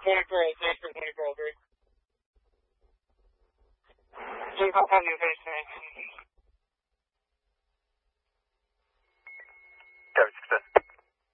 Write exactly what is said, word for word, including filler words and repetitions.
twenty-four oh six or twenty-four oh three. Please don't come to your face, man.